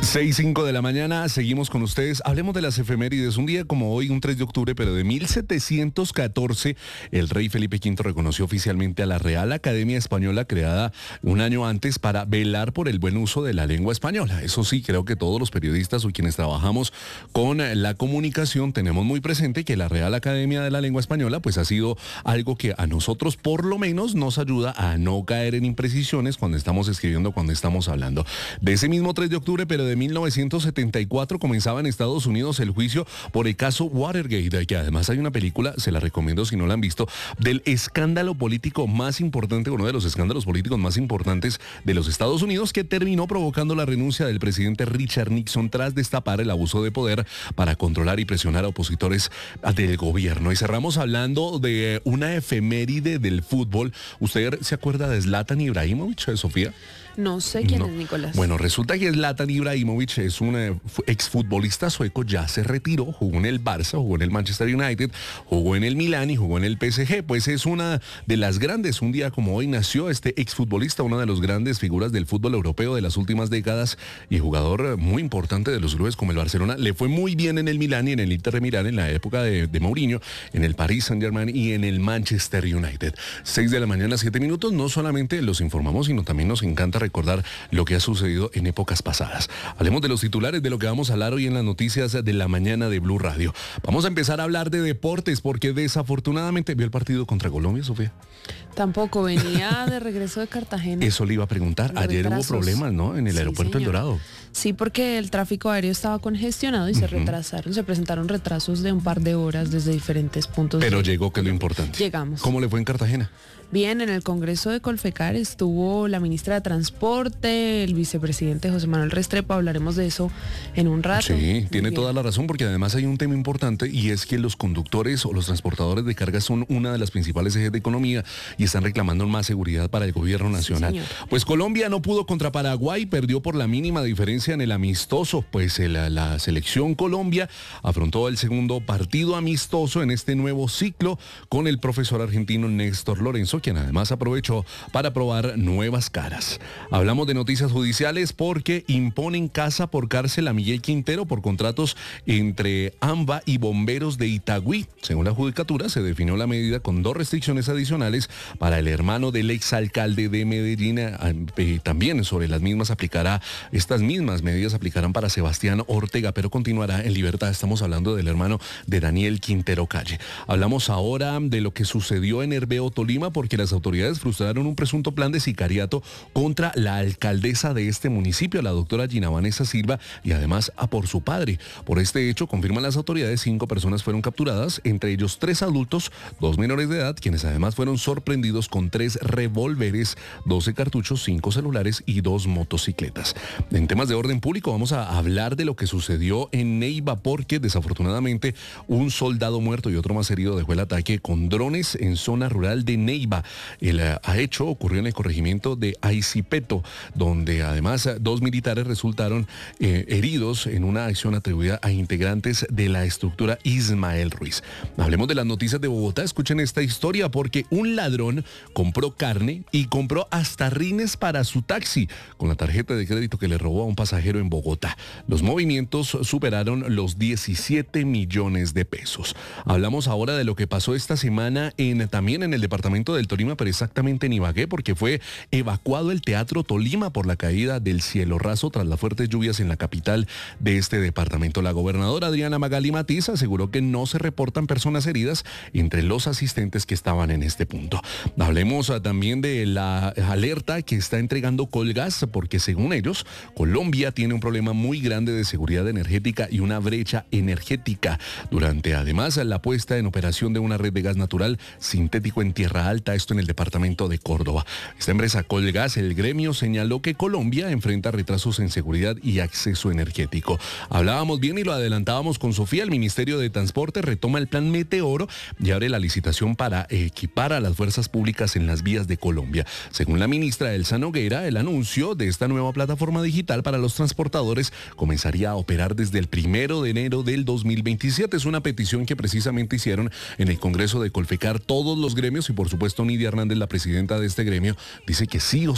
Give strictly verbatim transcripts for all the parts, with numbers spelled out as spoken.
seis cinco de la mañana, seguimos con ustedes. Hablemos de las efemérides. Un día como hoy, un tres de octubre, pero de mil setecientos catorce, el rey Felipe quinto reconoció oficialmente a la Real Academia Española, creada un año antes para velar por el buen uso de la lengua española. Eso sí, creo que todos los periodistas o quienes trabajamos con la comunicación tenemos muy presente que la Real Academia de la Lengua Española pues ha sido algo que a nosotros por lo menos nos ayuda a no caer en imprecisiones cuando estamos escribiendo, cuando estamos hablando. De ese mismo tres de octubre, pero de mil novecientos setenta y cuatro, comenzaba en Estados Unidos el juicio por el caso Watergate, que además hay una película, se la recomiendo si no la han visto, del escándalo político más importante, uno de los escándalos políticos más importantes de los Estados Unidos, que terminó provocando la renuncia del presidente Richard Nixon tras destapar el abuso de poder para controlar y presionar a opositores del gobierno. Y cerramos hablando de una efeméride del fútbol. ¿Usted se acuerda de Zlatan Ibrahimovic, Sofía? No sé quién No. es Nicolás. Bueno, resulta que Zlatan Ibrahimovic es un eh, exfutbolista sueco, ya se retiró, jugó en el Barça, jugó en el Manchester United, jugó en el Milán y jugó en el P S G. Pues es una de las grandes, un día como hoy nació este exfutbolista, una de las grandes figuras del fútbol europeo de las últimas décadas y jugador muy importante de los clubes como el Barcelona. Le fue muy bien en el Milán y en el Inter de Milán en la época de, de Mourinho, en el Paris Saint-Germain y en el Manchester United. seis de la mañana, siete minutos. No solamente los informamos, sino también nos encanta recordar lo que ha sucedido en épocas pasadas. Hablemos de los titulares de lo que vamos a hablar hoy en las noticias de la mañana de Blue Radio. Vamos a empezar a hablar de deportes porque desafortunadamente vio el partido contra Colombia, Sofía. Tampoco, venía de regreso de Cartagena. Eso le iba a preguntar. Ayer Retrasos. hubo problemas, ¿no? En el Sí, aeropuerto El señor. Dorado. Sí, porque el tráfico aéreo estaba congestionado y uh-huh. se retrasaron, se presentaron retrasos de un par de horas desde diferentes puntos. Pero de... llegó, que es lo importante. Llegamos. ¿Cómo le fue en Cartagena? Bien, en el Congreso de Colfecar estuvo la ministra de Transporte, el vicepresidente José Manuel Restrepo, hablaremos de eso en un rato. Sí, Muy tiene bien. toda la razón, porque además hay un tema importante y es que los conductores o los transportadores de carga son una de las principales ejes de economía y están reclamando más seguridad para el gobierno nacional. Sí, pues Colombia no pudo contra Paraguay, perdió por la mínima diferencia en el amistoso, pues la, la selección Colombia afrontó el segundo partido amistoso en este nuevo ciclo con el profesor argentino Néstor Lorenzo, quien además aprovechó para probar nuevas caras. Hablamos de noticias judiciales porque imponen casa por cárcel a Miguel Quintero por contratos entre AMBA y bomberos de Itagüí. Según la judicatura, se definió la medida con dos restricciones adicionales para el hermano del exalcalde de Medellín. Eh, también sobre las mismas aplicará, estas mismas medidas aplicarán para Sebastián Ortega, pero continuará en libertad. Estamos hablando del hermano de Daniel Quintero Calle. Hablamos ahora de lo que sucedió en Herveo, Tolima, porque las autoridades frustraron un presunto plan de sicariato contra la alcaldesa de este municipio, la doctora Gina Vanessa Silva, y además a por su padre. Por este hecho, confirman las autoridades, cinco personas fueron capturadas, entre ellos tres adultos, dos menores de edad, quienes además fueron sorprendidos con tres revólveres, doce cartuchos, cinco celulares y dos motocicletas. En temas de orden público vamos a hablar de lo que sucedió en Neiva, porque desafortunadamente un soldado muerto y otro más herido dejó el ataque con drones en zona rural de Neiva. El uh, hecho ocurrió en el corregimiento de Aicipeto, donde además uh, dos militares resultaron eh, heridos en una acción atribuida a integrantes de la estructura Ismael Ruiz. Hablemos de las noticias de Bogotá. Escuchen esta historia, porque un ladrón compró carne y compró hasta rines para su taxi con la tarjeta de crédito que le robó a un pasajero en Bogotá. Los movimientos superaron los diecisiete millones de pesos. Hablamos ahora de lo que pasó esta semana en, también en el departamento del Tolima, pero exactamente en Ibagué, porque fue evacuado el Teatro Tolima por la caída del cielo raso tras las fuertes lluvias en la capital de este departamento. La gobernadora Adriana Magali Matiz aseguró que no se reportan personas heridas entre los asistentes que estaban en este punto. Hablemos uh, también de la alerta que está entregando Colgas, porque según ellos, Colombia tiene un problema muy grande de seguridad energética y una brecha energética durante además la puesta en operación de una red de gas natural sintético en Tierra Alta, esto en el departamento de Córdoba. Esta empresa Colgas, el gremio, señaló que Colombia enfrenta retrasos en seguridad y acceso energético. Hablábamos bien y lo adelantábamos con Sofía, el Ministerio de Transporte retoma el plan Meteoro y abre la licitación para equipar a las fuerzas públicas en las vías de Colombia. Según la ministra Elsa Noguera, el anuncio de esta nueva plataforma digital para los transportadores comenzaría a operar desde el primero de enero del dos mil veintisiete. Es una petición que precisamente hicieron en el Congreso de Colfecar todos los gremios y por supuesto Nidia Hernández, la presidenta de este gremio, dice que sí o sí es necesario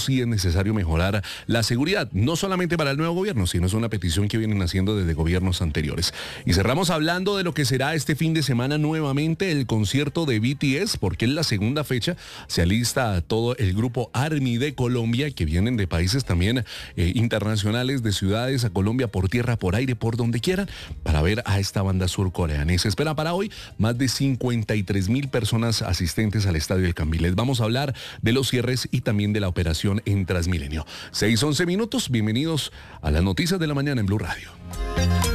necesario mejorar la seguridad, no solamente para el nuevo gobierno, sino es una petición que vienen haciendo desde gobiernos anteriores. Y cerramos hablando de lo que será este fin de semana nuevamente el concierto de B T S, porque es la segunda fecha. Se alista todo el grupo ARMY de Colombia, que vienen de países también eh, internacionales, de ciudades a Colombia, por tierra, por aire, por donde quieran, para ver a esta banda surcoreana. Y se espera para hoy más de cincuenta y tres mil personas asistentes al Estadio del Campín. Les vamos a hablar de los cierres y también de la operación en Transmilenio. seis once minutos, bienvenidos a las noticias de la mañana en Blue Radio.